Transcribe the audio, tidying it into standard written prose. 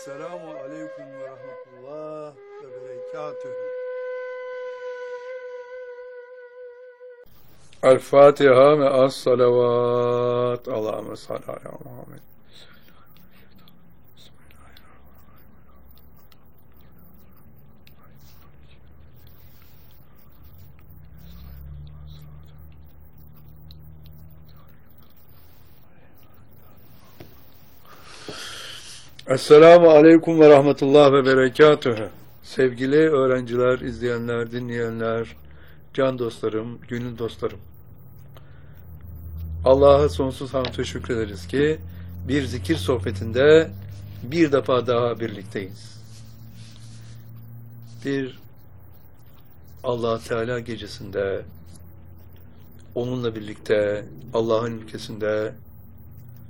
Selamun Aleyküm ve Rahmetullah ve Berekatühü. El Fatiha ve as salavat. Allahümme salli ala Muhammed. Esselamu Aleyküm ve Rahmetullah ve Berekatühü. Sevgili öğrenciler, izleyenler, dinleyenler, can dostlarım, gönül dostlarım. Allah'a sonsuz hamd ve şükrederiz ki bir zikir sohbetinde bir defa daha birlikteyiz. Bir Allah Teala gecesinde onunla birlikte Allah'ın ülkesinde